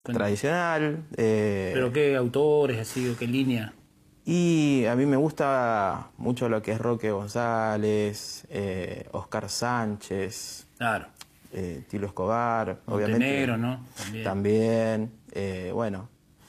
tradicional. ¿Pero qué autores, así, o qué línea? Y a mí me gusta mucho lo que es Roque González, Oscar Sánchez, Claro. Tilo Escobar, Montenegro, obviamente. ¿no? También. También, bueno,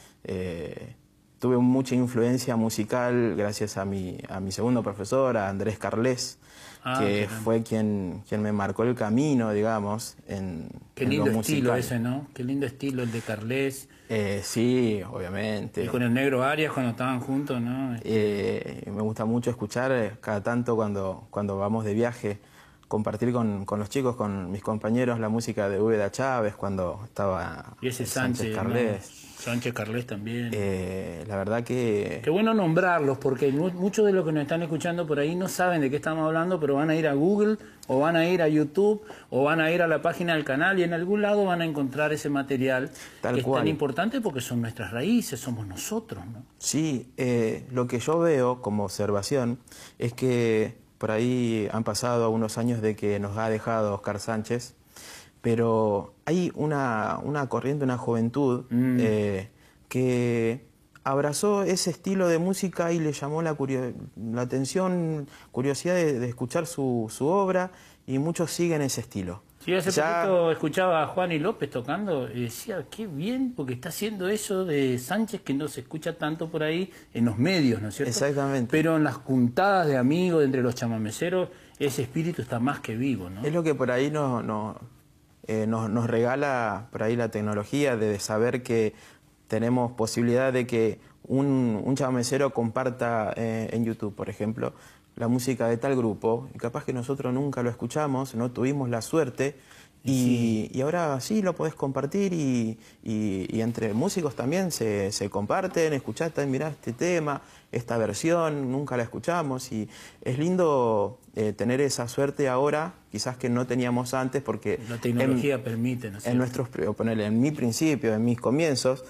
tuve mucha influencia musical gracias a mi segundo profesor, a Andrés Carles, que fue quien me marcó el camino, digamos, en Qué lindo estilo ese, ¿no? Qué lindo estilo el de Carles. Sí, obviamente. Y con el Negro Arias cuando estaban juntos, ¿no? Me gusta mucho escuchar cada tanto cuando vamos de viaje, compartir con los chicos, con mis compañeros, la música de Úbeda Chávez cuando estaba y ese Sánchez Carles. Sánchez Carles también. La verdad que... Qué bueno nombrarlos, porque muchos de los que nos están escuchando por ahí no saben de qué estamos hablando, pero van a ir a Google, o van a ir a YouTube, o van a ir a la página del canal, y en algún lado van a encontrar ese material que es tan importante porque son nuestras raíces, somos nosotros, ¿no? Sí, lo que yo veo como observación es que por ahí han pasado unos años de que nos ha dejado Oscar Sánchez, pero hay una corriente, una juventud que abrazó ese estilo de música y le llamó la atención, curiosidad de escuchar su obra, y muchos siguen ese estilo. Sí, hace poquito escuchaba a Juan y López tocando y decía, qué bien, porque está haciendo eso de Sánchez que no se escucha tanto por ahí en los medios, ¿no es cierto? Exactamente. Pero en las juntadas de amigos, entre los chamameceros, ese espíritu está más que vivo, ¿no? Es lo que por ahí nos regala por ahí la tecnología, de saber que tenemos posibilidad de que un chamamecero comparta en YouTube, por ejemplo, la música de tal grupo, y capaz que nosotros nunca lo escuchamos, no tuvimos la suerte, y ahora sí lo podés compartir, y entre músicos también se comparten, escuchaste, mirá este tema, esta versión, nunca la escuchamos, y es lindo tener esa suerte ahora, quizás que no teníamos antes, porque la tecnología permite, ¿no? En mi principio, en mis comienzos,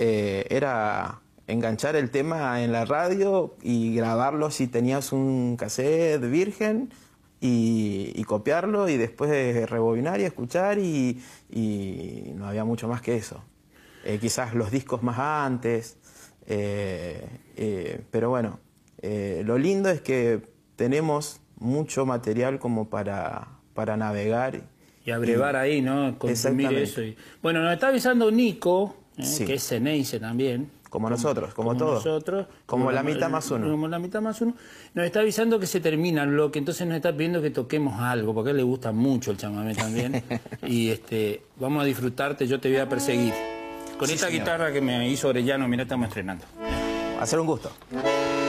era enganchar el tema en la radio y grabarlo si tenías un cassette virgen, y copiarlo y después rebobinar y escuchar, y no había mucho más que eso. Quizás los discos más antes, pero bueno, lo lindo es que tenemos mucho material como para navegar. Y abrevar ahí, ¿no? Consumir eso. Bueno, nos está avisando Nico, que es Ceneice también. Como nosotros, como todos. Como la mitad más uno. Como la mitad más uno. Nos está avisando que se termina el bloque, entonces nos está pidiendo que toquemos algo, porque a él le gusta mucho el chamamé también. Y vamos a disfrutarte, yo te voy a perseguir. Con esta guitarra que me hizo Orellano, mira, estamos estrenando. Va a ser un gusto.